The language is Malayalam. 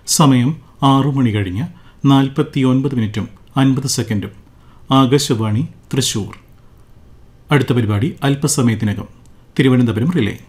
സമയം 6 മണി കഴിഞ്ഞ് 49:50. ആകാശവാണി തൃശൂർ. അടുത്ത പരിപാടി അല്പസമയത്തിനകം. തിരുവനന്തപുരം റിലേ.